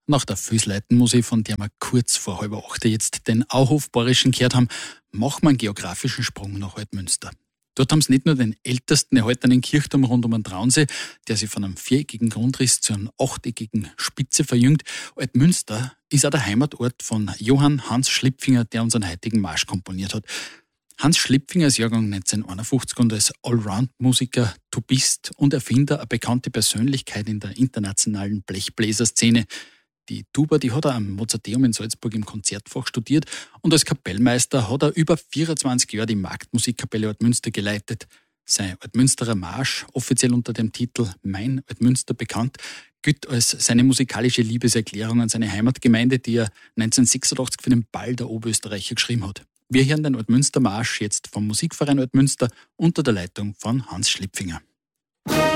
Nach der Füßleitenmusik, von der wir kurz vor 7:30 jetzt den Auhof-Bayerischen gehört haben, machen wir einen geografischen Sprung nach Altmünster. Dort haben sie nicht nur den ältesten erhaltenen Kirchturm rund um den Traunsee, der sich von einem viereckigen Grundriss zu einer achteckigen Spitze verjüngt. Altmünster ist auch der Heimatort von Johann Hans Schlipfinger, der unseren heutigen Marsch komponiert hat. Hans Schlipfinger ist Jahrgang 1951 und als Allround-Musiker, Tubist und Erfinder eine bekannte Persönlichkeit in der internationalen Blechbläserszene. Die Tuba, die hat er am Mozarteum in Salzburg im Konzertfach studiert und als Kapellmeister hat er über 24 Jahre die Marktmusikkapelle Altmünster geleitet. Sein Altmünsterer Marsch, offiziell unter dem Titel Mein Altmünster bekannt, gilt als seine musikalische Liebeserklärung an seine Heimatgemeinde, die er 1986 für den Ball der Oberösterreicher geschrieben hat. Wir hören den Altmünster Marsch jetzt vom Musikverein Altmünster unter der Leitung von Hans Schlipfinger.